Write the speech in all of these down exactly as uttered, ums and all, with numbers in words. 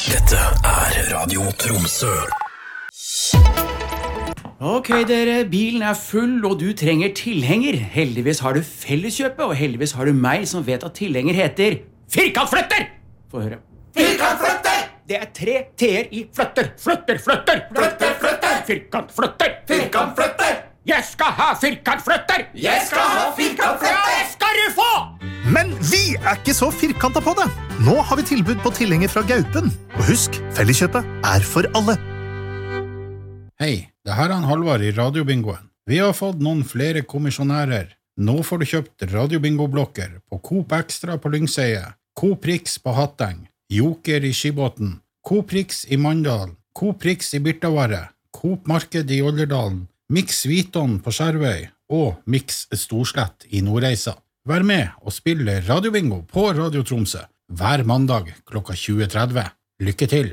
Dette er Radio Tromsø. Ok dere, bilen er full og du trenger tilhenger. Heldigvis har du Felleskjøpet, og heldigvis har du meg som vet at tilhenger heter firkantflytter! Få høre. Firkantflytter! Det er tre t-er i flytter. Flytter, flytter! Flytter, flytter! Firkantflytter! Firkantflytter! Jeg skal ha firkantflytter! Jeg skal ha firkantflytter! Ja, det skal du få! Men vi er ikke så firkantet på det. Nå har vi tilbud på tilhenger fra Gaupen. Og husk, Felleskjøpet er for alle. Hei, det her er han Halvard i Radiobingoen. Vi har fått noen flere kommisjonærer. Nå får du kjøpt Radiobingo-blokker på Coop Extra på Lyngseie, Coop Rix på Hatteng, Joker i Skibåten, Coop Rix i Mandal, Coop Rix i Birtavare, Coop Marked i Olderdalen, Mix Viton på Skjervøy og Mix Storslett i Nordreisa. Vær med og spille Radiobingo på Radio Tromsø hver mandag klokka tjue tretti. Lykke til!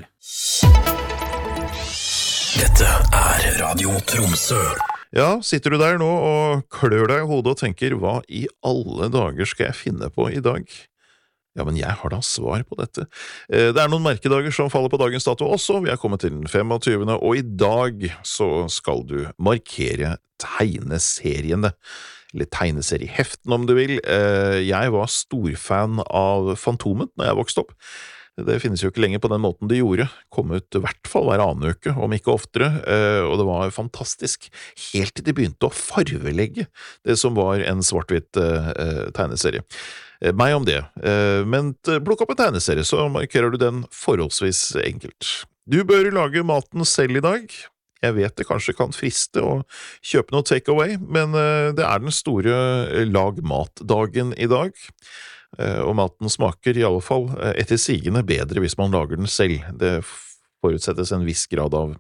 Dette er Radio Tromsø. Ja, sitter du der nå og klør deg i hodet og tenker, hva i alle dager skal jeg finne på i dag? Ja, men jeg har da svar på dette. Det er noen merkedager som faller på dagens dato også. Vi er kommet til den femogtyvende, og i dag så skal du markere tegneseriene. Eller tegneserieheften om du vil. Jeg var storfan av Fantomet når jeg vokste opp. Det finnes jo ikke lenger på den måten de gjorde. Kom ut i hvert fall hver annen uke, om ikke oftere, og det var fantastisk. Helt til de begynte å farvelegge det som var en svart-hvitt tegneserie. Meg om det. Men plukk opp en tegneserie, så markerer du den forholdsvis enkelt. Du bør lage maten selv i dag. Jeg vet det kanskje kan friste å kjøpe noe takeaway, men det er den store lag-mat-dagen i dag. Og maten smaker i alle fall etter sigende bedre hvis man lager den selv. Det forutsettes en viss grad av,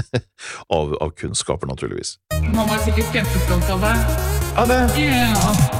av, av kunnskaper, naturligvis. Mamma er sikkert kjempestolt av deg. Ja, det. Ja.